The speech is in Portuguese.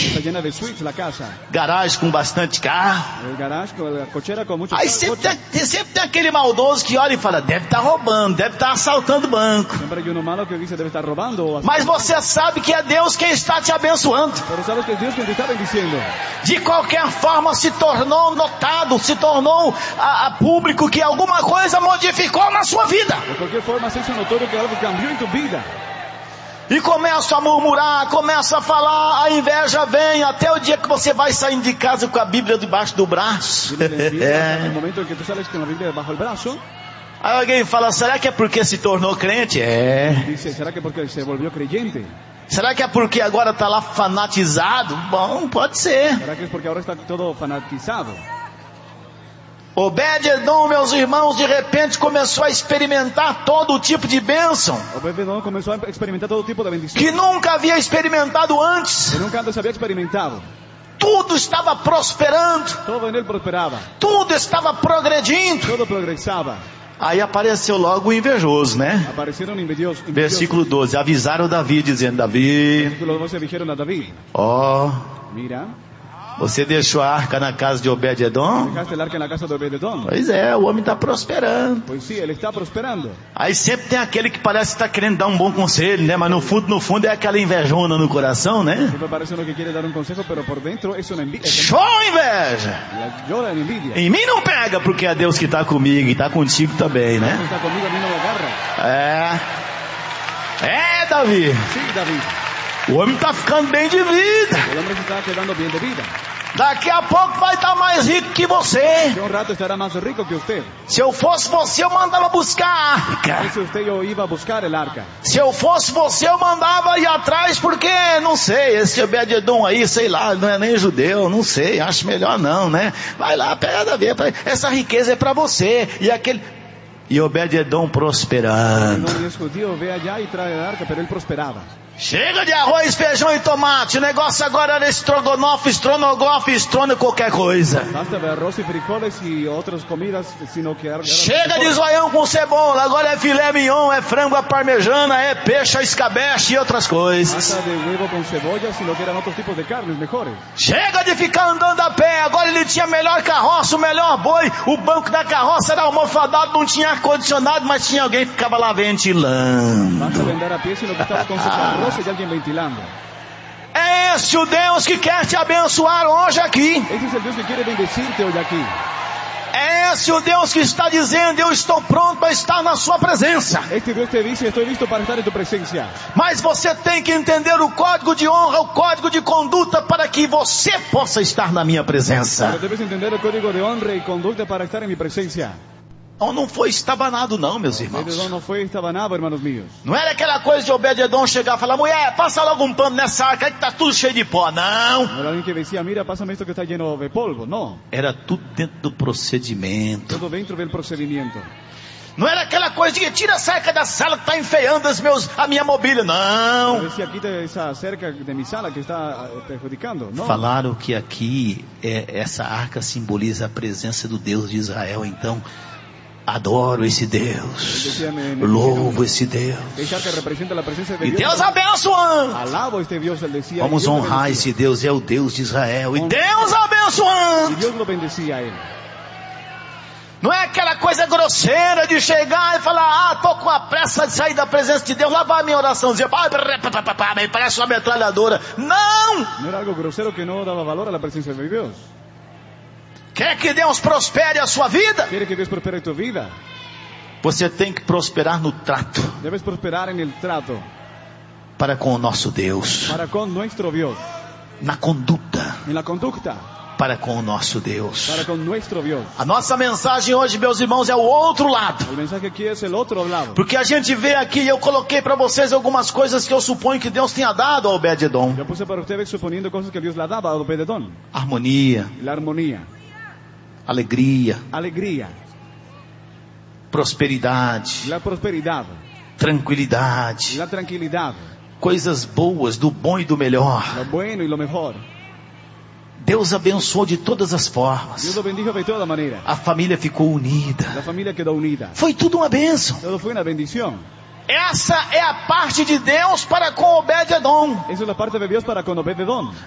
Está llena de suites la casa. garagem com bastante carro. El garage, la cochera con muchos Aí sempre tem aquele maldoso que olha e fala, deve estar roubando, deve estar assaltando banco. Siempre hay uno malo que dice debe estar robando. O Mas você sabe que é Deus quem está te abençoando. Pero sabes que es Dios quien te está bendiciendo. De qualquer forma se tornou notado, se tornou a público que alguma coisa modificou na sua vida. De cualquier forma se hizo notorio que algo cambió en tu vida. E começa a murmurar, começa a falar, a inveja vem, até o dia que você vai saindo de casa com a Bíblia debaixo do braço. Viene la envidia, el momento en que tú sales con la Biblia bajo el brazo. Aí alguém fala, será que é porque se tornou crente? Dice, ¿será que porque se volvió creyente? Será que é porque agora está lá fanatizado? Bom, pode ser. ¿Será que es porque ahora está todo fanatizado? Obed-edom, meus irmãos, de repente começou a experimentar todo tipo de bênção Obed-edom comenzó a experimentar todo tipo de bendición que nunca havia experimentado antes. que nunca antes había experimentado. Tudo estava prosperando, Todo en él prosperaba, tudo estava progredindo. todo progresaba. Aí apareceu logo o invejoso, né? Aparecieron envidiosos. Versículo 12, avisaram Davi, dizendo, Davi, Versículo 12 dijeron a David, ó, mira, você deixou a arca na casa de Obed-edom? dejaste el arca en la casa de Obed-edom. Pois é, o homem está prosperando. Pues sí, él está prosperando. Aí sempre tem aquele que parece estar querendo dar um bom conselho, né? Mas no fundo é aquela invejona no coração, né? Siempre parece uno que quiere dar un consejo, pero por dentro es una envidia. Show inveja! Llora en envidia. Em mim não pega, porque é Deus que está comigo e está contigo também, No né? está conmigo, a mí no me agarra. É, Davi. Sí, David. O homem está ficando bem de vida. El hombre se está quedando bien de vida. Daqui a pouco vai estar mais rico que você. De un rato estará más rico que usted. Se eu fosse você, eu mandava buscar a arca. Si usted yo iba a buscar el arca. Se eu fosse você, eu mandava ir atrás, porque, não sei, esse Obed-edom aí, sei lá, não é nem judeu, não sei, acho melhor não, né? Vai lá, pega Davi, essa riqueza é para você. E Obed-edom prosperando. No es judío, ve allá y trae el arca, pero él prosperaba. Chega de arroz, feijão e tomate. O negócio agora era estrogonofe, qualquer coisa. Basta de arroz y frijoles y otras comidas, sino que ahora Chega de zoião com cebola. Agora é filé mignon, é frango à parmejana, é peixe à escabeche e outras coisas. basta de huevo con cebolla, sino que eran otros tipos de carnes mejores. Chega de ficar andando a pé. Agora ele tinha melhor carroça, o melhor boi. O banco da carroça era almofadado, não tinha ar-condicionado, mas tinha alguém que ficava lá ventilando. Basta de andar a pie, sino que estás con su carroza y alguien ventilando. É esse o Deus que quer te abençoar hoje aqui. Ese es el Dios que quiere bendecirte hoy aquí. É esse o Deus que está dizendo, eu estou pronto para estar na sua presença. Este Dios te dice, estoy listo para estar en tu presencia. Mas você tem que entender o código de honra, o código de conduta para que você possa estar na minha presença. Pero debes entender el código de honra y conducta para estar en mi presencia. Não foi estabanado não, meus irmãos. Obed-edom no fue estabanado, hermanos míos. Não era aquela coisa de Obed-edom chegar e falar, mulher, passa logo um pano nessa arca aí que tá tudo cheio de pó. Não. No era alguien que decía, mira, pásame esto que está lleno de polvo. No, Era tudo dentro do procedimento. todo dentro del procedimiento. Não era aquela coisa de tira essa arca da sala que está enfeiando a minha mobília. Não. Decía, quita esa cerca de mi sala que está perjudicando. No. Falaram que aqui essa arca simboliza a presença do Deus de Israel. Então, adoro esse Deus. Louvo esse Deus. Esa arca representa la presencia de E Dios. Deus abençoando. Alabo a este Dios, él decía. Vamos y Dios lo honrar bendecía. esse Deus, é o Deus de Israel. E Deus abençoando. Y Dios lo bendecía a él. Não é aquela coisa grosseira de chegar e falar, tô com a pressa de sair da presença de Deus, lá vai a minha oraçãozinha, parece uma metralhadora. Não! No era algo grosero que no daba valor a la presencia de Dios. Quer que Deus prospere a sua vida? Quiere que Dios prospere tu vida. Você tem que prosperar no trato Debes prosperar en el trato para com o nosso Deus, para con nuestro Dios. na conduta En la conducta para com o nosso Deus. para con nuestro Dios. A nossa mensagem hoje, meus irmãos, é o outro lado. El mensaje aquí es el otro lado. Porque a gente vê aqui, eu coloquei para vocês algumas coisas que eu suponho que Deus tenha dado ao Obed-edom. Yo puse para ustedes suponiendo cosas que Dios le daba a Obed-edom. Harmonia, La armonía, alegria, alegría, prosperidade, la prosperidad, tranquilidade, la tranquilidad, coisas boas, do bom e do melhor. lo bueno y lo mejor. Deus abençoou de todas as Dios formas. lo bendijo de toda manera. A família ficou unida. La familia quedó unida. Foi tudo uma bênção. Todo fue una bendición. Essa é a parte de Deus para com Obed-edom. Esa es la parte de Dios para con Obed-edom.